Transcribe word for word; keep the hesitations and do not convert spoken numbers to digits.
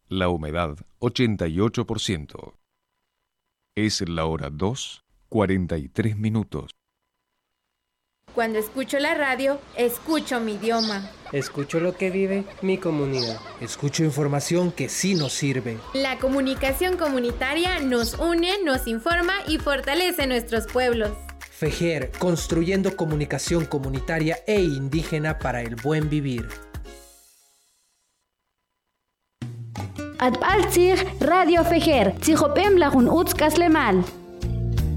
La humedad ochenta y ocho por ciento. Es la hora dos, cuarenta y tres minutos. Cuando escucho la radio, escucho mi idioma. Escucho lo que vive mi comunidad. Escucho información que sí nos sirve. La comunicación comunitaria nos une, nos informa y fortalece nuestros pueblos. FEJER, construyendo comunicación comunitaria e indígena para el buen vivir. Atpaltzig Radio FEJER, Tzijopem Lagun Utz Kaslemal.